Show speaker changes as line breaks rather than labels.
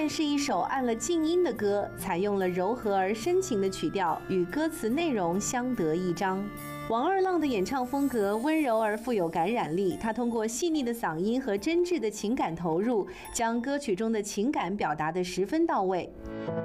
恋》是一首按了静音的歌，采用了柔和而深情的曲调，与歌词内容相得益彰。王二浪的演唱风格温柔而富有感染力，他通过细腻的嗓音和真挚的情感投入，将歌曲中的情感表达得十分到位。